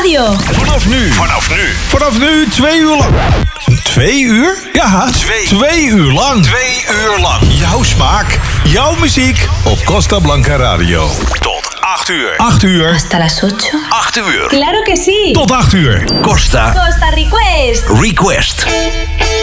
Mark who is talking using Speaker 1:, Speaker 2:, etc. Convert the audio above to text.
Speaker 1: Radio.
Speaker 2: Vanaf nu 2 uur lang. 2 uur? Ja, 2 uur lang.
Speaker 3: 2 uur lang.
Speaker 2: Jouw smaak, jouw muziek op Costa Blanca Radio.
Speaker 3: Tot 8 uur.
Speaker 2: 8 uur.
Speaker 1: Hasta las 8.
Speaker 3: 8 uur.
Speaker 1: Claro que sí.
Speaker 2: Tot 8 uur.
Speaker 3: Costa
Speaker 1: Costa Request.
Speaker 3: Request.